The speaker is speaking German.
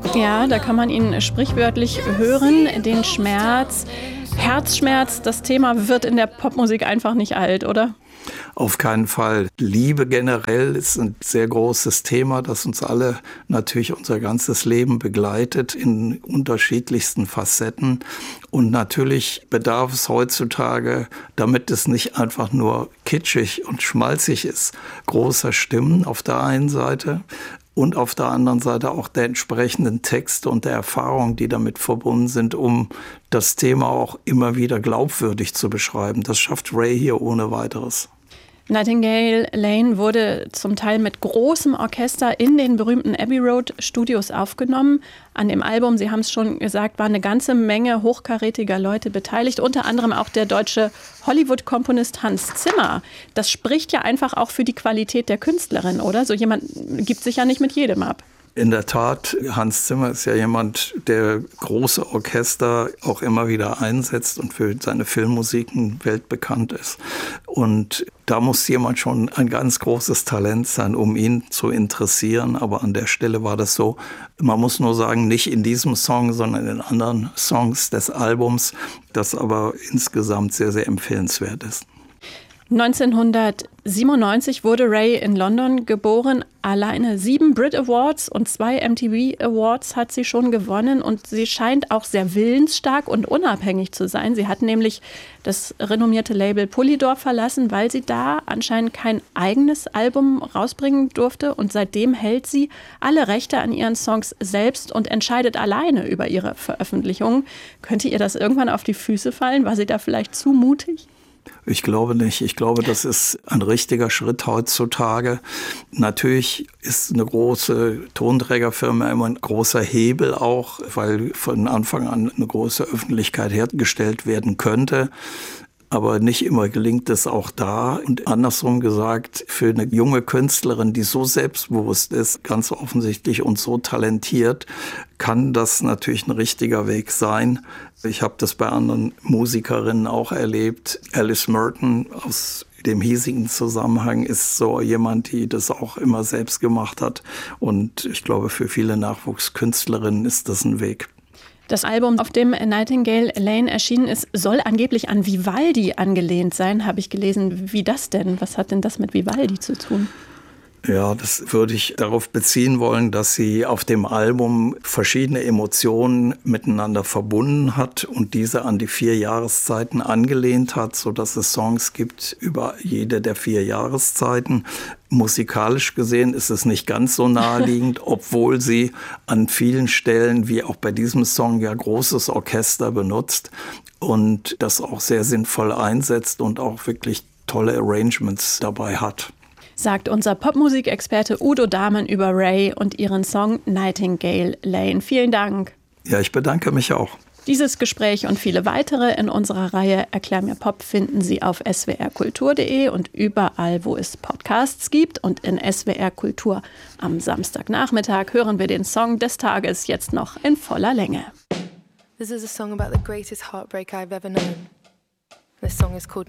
Ja, da kann man ihn sprichwörtlich hören, den Schmerz. Herzschmerz, das Thema wird in der Popmusik einfach nicht alt, oder? Auf keinen Fall. Liebe generell ist ein sehr großes Thema, das uns alle natürlich unser ganzes Leben begleitet in unterschiedlichsten Facetten. Und natürlich bedarf es heutzutage, damit es nicht einfach nur kitschig und schmalzig ist, großer Stimmen auf der einen Seite und auf der anderen Seite auch der entsprechenden Texte und der Erfahrungen, die damit verbunden sind, um das Thema auch immer wieder glaubwürdig zu beschreiben. Das schafft Ray hier ohne weiteres. Nightingale Lane wurde zum Teil mit großem Orchester in den berühmten Abbey Road Studios aufgenommen. An dem Album, Sie haben es schon gesagt, war eine ganze Menge hochkarätiger Leute beteiligt, unter anderem auch der deutsche Hollywood-Komponist Hans Zimmer. Das spricht ja einfach auch für die Qualität der Künstlerin, oder? So jemand gibt sich ja nicht mit jedem ab. In der Tat, Hans Zimmer ist ja jemand, der große Orchester auch immer wieder einsetzt und für seine Filmmusiken weltbekannt ist. Und da muss jemand schon ein ganz großes Talent sein, um ihn zu interessieren. Aber an der Stelle war das so, man muss nur sagen, nicht in diesem Song, sondern in anderen Songs des Albums, das aber insgesamt sehr, sehr empfehlenswert ist. 1997 wurde Ray in London geboren. Alleine 7 Brit Awards und 2 MTV Awards hat sie schon gewonnen. Und sie scheint auch sehr willensstark und unabhängig zu sein. Sie hat nämlich das renommierte Label Polydor verlassen, weil sie da anscheinend kein eigenes Album rausbringen durfte. Und seitdem hält sie alle Rechte an ihren Songs selbst und entscheidet alleine über ihre Veröffentlichungen. Könnte ihr das irgendwann auf die Füße fallen? War sie da vielleicht zu mutig? Ich glaube nicht. Ich glaube, das ist ein richtiger Schritt heutzutage. Natürlich ist eine große Tonträgerfirma immer ein großer Hebel auch, weil von Anfang an eine große Öffentlichkeit hergestellt werden könnte. Aber nicht immer gelingt es auch da. Und andersrum gesagt, für eine junge Künstlerin, die so selbstbewusst ist, ganz offensichtlich und so talentiert, kann das natürlich ein richtiger Weg sein. Ich habe das bei anderen Musikerinnen auch erlebt. Alice Merton aus dem hiesigen Zusammenhang ist so jemand, die das auch immer selbst gemacht hat. Und ich glaube, für viele Nachwuchskünstlerinnen ist das ein Weg. Das Album, auf dem Nightingale Lane erschienen ist, soll angeblich an Vivaldi angelehnt sein, habe ich gelesen. Wie das denn? Was hat denn das mit Vivaldi zu tun? Ja, das würde ich darauf beziehen wollen, dass sie auf dem Album verschiedene Emotionen miteinander verbunden hat und diese an die 4 Jahreszeiten angelehnt hat, sodass es Songs gibt über jede der 4 Jahreszeiten. Musikalisch gesehen ist es nicht ganz so naheliegend, obwohl sie an vielen Stellen, wie auch bei diesem Song, ja großes Orchester benutzt und das auch sehr sinnvoll einsetzt und auch wirklich tolle Arrangements dabei hat. Sagt unser Popmusikexperte Udo Dahmen über Ray und ihren Song Nightingale Lane. Vielen Dank. Ja, ich bedanke mich auch. Dieses Gespräch und viele weitere in unserer Reihe Erklär mir Pop finden Sie auf swrkultur.de und überall, wo es Podcasts gibt. Und in SWR Kultur am Samstagnachmittag hören wir den Song des Tages jetzt noch in voller Länge. This is a song about the greatest heartbreak I've ever known. This song is called